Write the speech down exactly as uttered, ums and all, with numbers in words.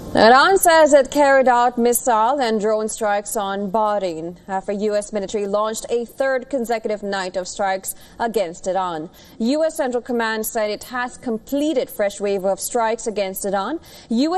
Iran says it carried out missile and drone strikes on Bahrain after U S military launched a third consecutive night of strikes against Iran. U S Central Command said it has completed fresh wave of strikes against Iran. U S